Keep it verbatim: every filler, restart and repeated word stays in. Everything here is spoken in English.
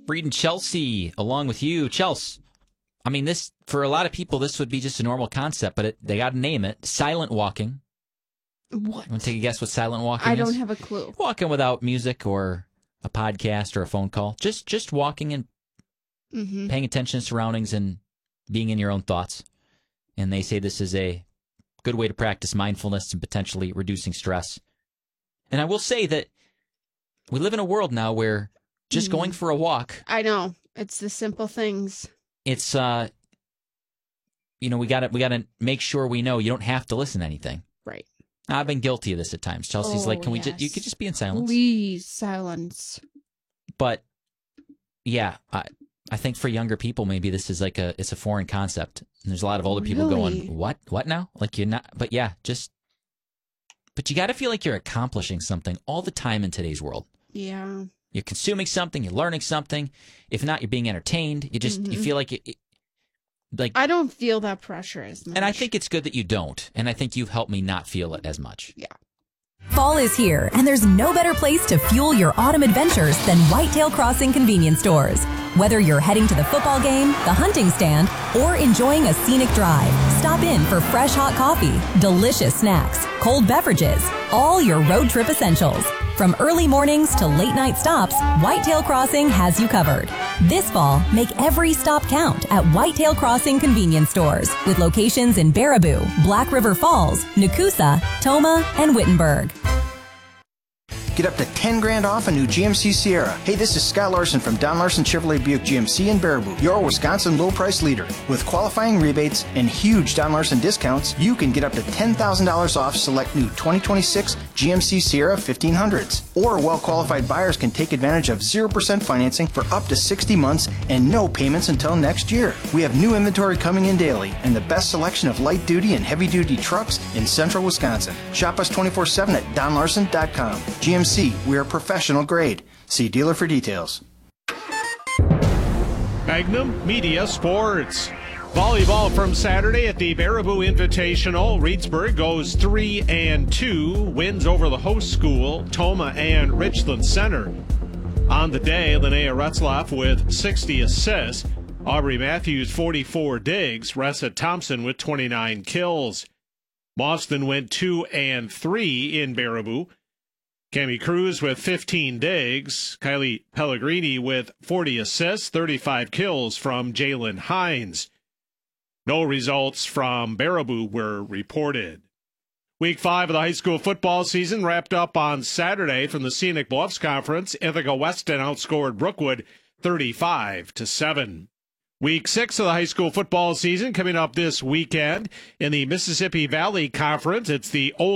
Reading Chelsea along with you. Chelsea, I mean, this for a lot of people, this would be just a normal concept, but it, they got to name it. Silent walking. What? You want to take a guess what silent walking I is? don't have a clue. Walking without music or a podcast or a phone call. Just just walking and Mm-hmm. paying attention to surroundings and being in your own thoughts. And they say this is a good way to practice mindfulness and potentially reducing stress. And I will say that we live in a world now where just Mm-hmm. going for a walk, I know. It's the simple things. it's uh you know, we got to we got to make sure we know you don't have to listen to anything. Right. I've been guilty of this at times. Chelsea's Oh, like, "Can we just you yes. could just be in silence." Please, silence. But yeah, I I think for younger people, maybe this is like a it's a foreign concept. And there's a lot of older people Really? going, "What? What now?" Like you're not. But yeah, just. But you got to feel like you're accomplishing something all the time in today's world. Yeah. You're consuming something. You're learning something. If not, you're being entertained. You just you Mhm. feel like it, it- like. I don't feel that pressure as much. And I think it's good that you don't. And I think you've helped me not feel it as much. Yeah. Fall is here, and there's no better place to fuel your autumn adventures than Whitetail Crossing convenience stores. Whether you're heading to the football game, the hunting stand, or enjoying a scenic drive, stop in for fresh hot coffee, delicious snacks, cold beverages, all your road trip essentials. From early mornings to late night stops, Whitetail Crossing has you covered. This fall, make every stop count at Whitetail Crossing convenience stores with locations in Baraboo, Black River Falls, Nakusa, Toma, and Wittenberg. Get up to ten grand off a new G M C Sierra. Hey, this is Scott Larson from Don Larson Chevrolet Buick G M C in Baraboo, your Wisconsin low price leader. With qualifying rebates and huge Don Larson discounts, you can get up to ten thousand dollars off select new twenty twenty-six G M C Sierra fifteen hundreds. Or well-qualified buyers can take advantage of zero percent financing for up to sixty months and no payments until next year. We have new inventory coming in daily and the best selection of light-duty and heavy-duty trucks in central Wisconsin. Shop us twenty-four seven at don larson dot com. G M C, we are professional grade. See dealer for details. Magnum Media Sports. Volleyball from Saturday at the Baraboo Invitational. Reedsburg goes three and two, wins over the host school, Toma and Richland Center. On the day, Linnea Retzloff with sixty assists, Aubrey Matthews forty-four digs, Ressa Thompson with twenty-nine kills. Boston went two and three in Baraboo. Cami Cruz with fifteen digs, Kylie Pellegrini with forty assists, thirty-five kills from Jalen Hines. No results from Baraboo were reported. Week five of the high school football season wrapped up on Saturday from the Scenic Bluffs Conference. Ithaca Weston outscored Brookwood thirty-five to seven. Week six of the high school football season coming up this weekend in the Mississippi Valley Conference. It's the old